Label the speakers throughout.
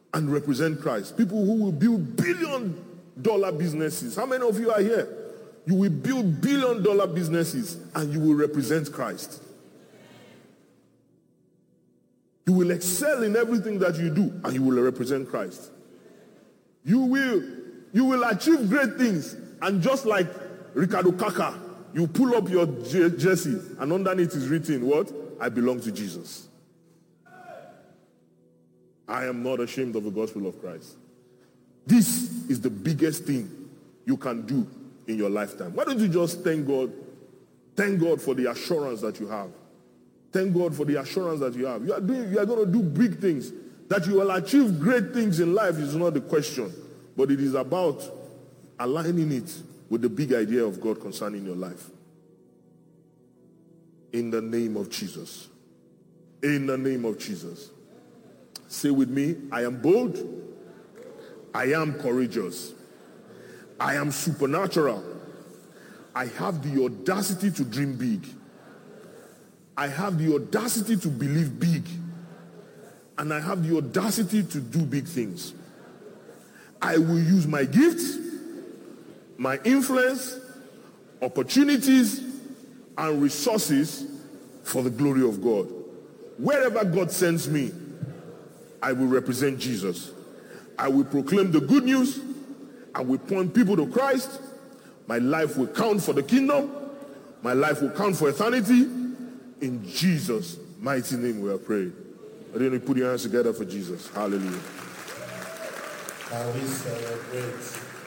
Speaker 1: and represent Christ. People who will build billion-dollar businesses. How many of you are here? You will build billion-dollar businesses and you will represent Christ. You will excel in everything that you do and you will represent Christ. You will achieve great things, and just like Ricardo Kaka, you pull up your jersey and underneath is written, what? I belong to Jesus. I am not ashamed of the gospel of Christ. This is the biggest thing you can do in your lifetime. Why don't you just thank God? Thank God for the assurance that you have. Thank God for the assurance that you have. You are going to do big things. That you will achieve great things in life is not the question. But it is about aligning it with the big idea of God concerning your life. In the name of Jesus. In the name of Jesus. Say with me, I am bold. I am courageous. I am supernatural. I have the audacity to dream big. I have the audacity to believe big. And I have the audacity to do big things. I will use my gifts, my influence, opportunities, and resources for the glory of God. Wherever God sends me, I will represent Jesus. I will proclaim the good news. I will point people to Christ. My life will count for the kingdom. My life will count for eternity. In Jesus' mighty name we are praying. I didn't you put your hands together for Jesus. Hallelujah.
Speaker 2: Can we celebrate?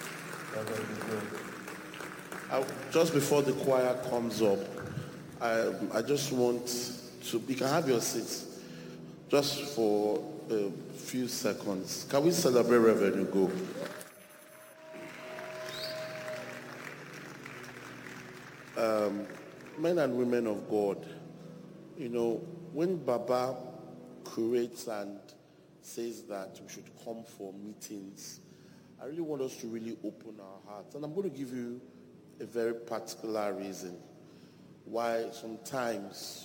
Speaker 2: Just before the choir comes up, I just want to, you can have your seats just for a few seconds. Can we celebrate Reverend Ugo? Men and women of God, you know, when Baba creates and says that we should come for meetings, I really want us to really open our hearts. And I'm going to give you a very particular reason why sometimes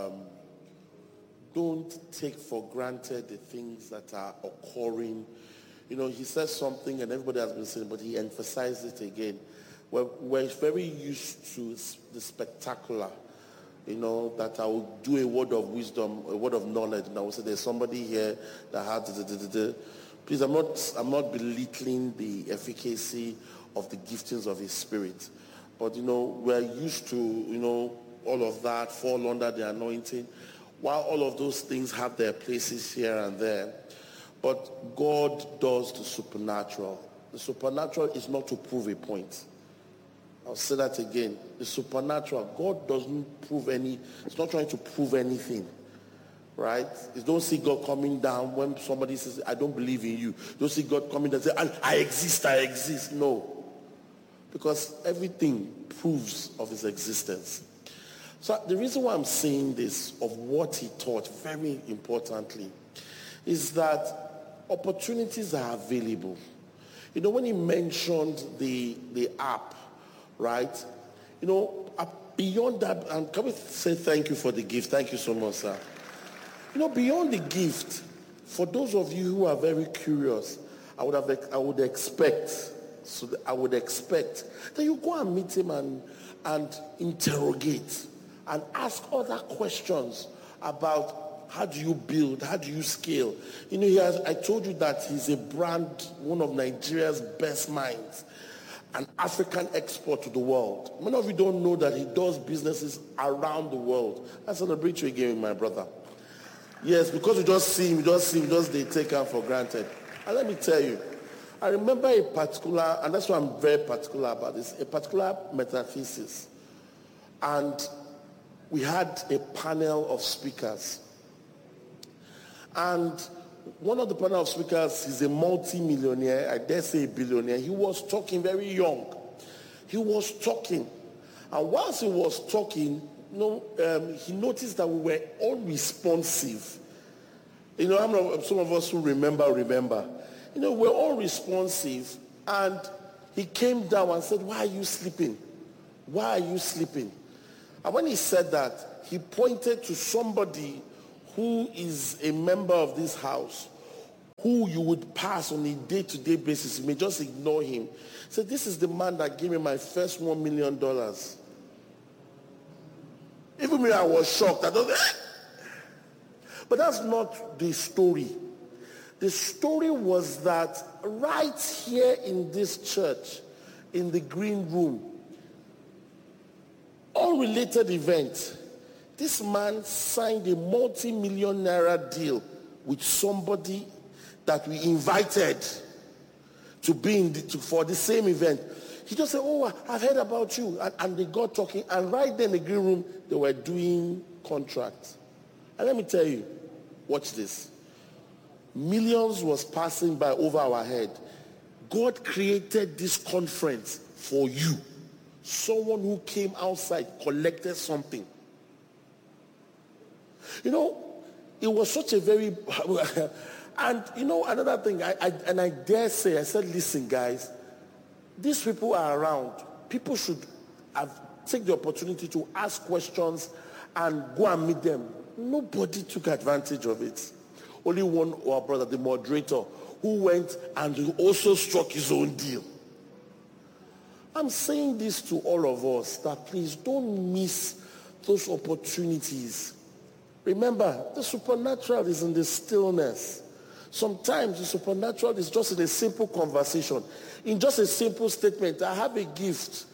Speaker 2: don't take for granted the things that are occurring. You know, he says something and everybody has been saying, but he emphasized it again. We're very used to the spectacular. You know, that I will do a word of wisdom, a word of knowledge, and I will say there's somebody here that had Please, I'm not belittling the efficacy of the giftings of his spirit. But, you know, we're used to, you know, all of that fall under the anointing. While all of those things have their places here and there, but God does the supernatural. The supernatural is not to prove a point. I'll say that again. The supernatural, God doesn't prove it's not trying to prove anything, right? You don't see God coming down when somebody says, I don't believe in you. You don't see God coming down and say, I exist. No. Because everything proves of his existence. So the reason why I'm saying this, of what he taught, very importantly, is that opportunities are available. You know, when he mentioned the app, right? You know, beyond that, and can we say thank you for the gift? Thank you so much, sir. You know, beyond the gift, for those of you who are very curious, I would expect that you go and meet him and interrogate and ask other questions about how do you build, how do you scale. You know, I told you that he's a brand, one of Nigeria's best minds, an African export to the world. Many of you don't know that he does businesses around the world. I celebrate you again, my brother. Yes, because you just see him, they take him for granted. And let me tell you, I remember a particular, and that's why I'm very particular about this, a particular metathesis. And we had a panel of speakers. And one of the panel of speakers is a multi-millionaire, I dare say a billionaire. He was talking very young. He was talking. And whilst he was talking, he noticed that we were unresponsive. You know, some of us who remember. You know, we're all responsive. And he came down and said, why are you sleeping? Why are you sleeping? And when he said that, he pointed to somebody who is a member of this house, who you would pass on a day-to-day basis. You may just ignore him. So this is the man that gave me my first $1 million. Even me, I was shocked. But that's not the story. The story was that right here in this church, in the green room, unrelated event, this man signed a multi-million naira deal with somebody that we invited to be for the same event. He just said, oh, I've heard about you. And they got talking. And right there in the green room, they were doing contracts. And let me tell you, watch this. Millions was passing by over our head. God created this conference for you. Someone who came outside, collected something. You know, it was such a very... And you know, another thing, I dare say, I said, listen, guys, these people are around. People should take the opportunity to ask questions and go and meet them. Nobody took advantage of it. Only one, our brother, the moderator, who went and he also struck his own deal. I'm saying this to all of us, that please don't miss those opportunities. Remember, the supernatural is in the stillness. Sometimes the supernatural is just in a simple conversation. In just a simple statement, I have a gift,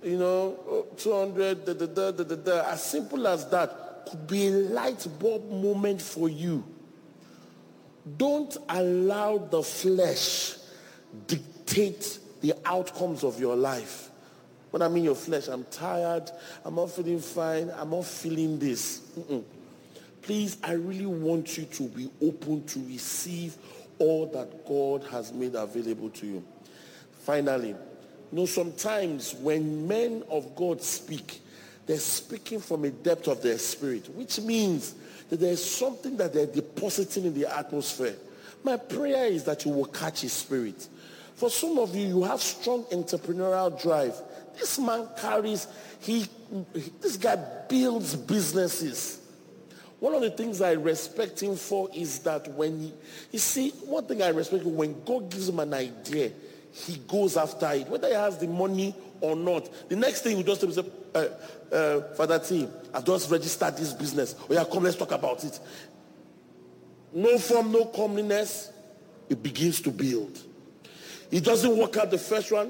Speaker 2: 200, as simple as that, could be a light bulb moment for you. Don't allow the flesh dictate the outcomes of your life. When I mean your flesh, I'm tired, I'm not feeling fine, I'm not feeling this. Please, I really want you to be open to receive all that God has made available to you. Finally, sometimes when men of God speak, they're speaking from a depth of their spirit, which means that there's something that they're depositing in the atmosphere. My prayer is that you will catch his spirit. For some of you, you have strong entrepreneurial drive. This man carries, this guy builds businesses. One of the things I respect him for is that one thing I respect him, when God gives him an idea, he goes after it, whether he has the money or not. The next thing he does to him is, Father T, I've just registered this business. Oh yeah, come, let's talk about it. No form, no comeliness. It begins to build. He doesn't work out the first one.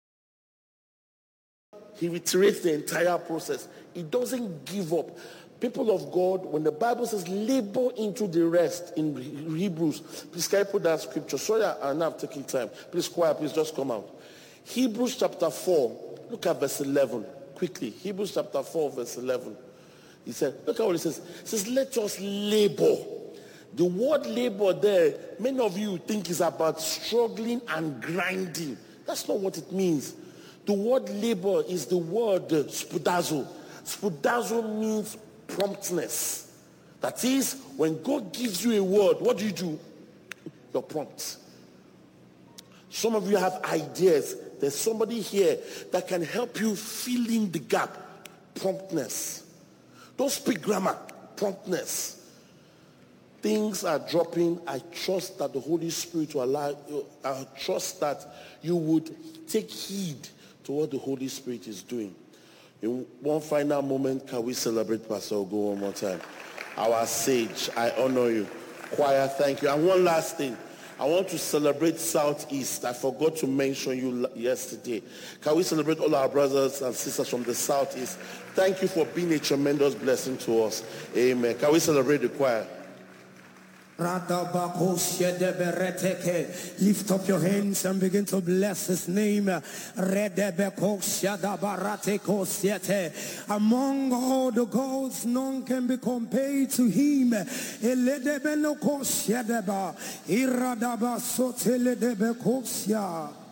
Speaker 2: He reiterates the entire process. He doesn't give up. People of God, when the Bible says labor into the rest in Hebrews, please can I put that scripture? Sorry, I'm not taking time. Please, choir, please just come out. Hebrews chapter 4, look at verse 11. Quickly, Hebrews chapter 4, verse 11. He said, look at what it says. It says, let us labor. The word labor there, many of you think is about struggling and grinding. That's not what it means. The word labor is the word spudazo. Spudazo means promptness. That is, when God gives you a word, what do? You're prompt. Some of you have ideas. There's somebody here that can help you fill in the gap. Promptness. Don't speak grammar. Promptness. Things are dropping. I trust that the Holy Spirit will allow you. I trust that you would take heed to what the Holy Spirit is doing. In one final moment, can we celebrate Pastor Ogo one more time? Our sage, I honor you. Choir, thank you. And one last thing. I want to celebrate Southeast. I forgot to mention you yesterday. Can we celebrate all our brothers and sisters from the Southeast? Thank you for being a tremendous blessing to us. Amen. Can we celebrate the choir?
Speaker 3: Lift up your hands and begin to bless his name. Among all the gods, none can be compared to him.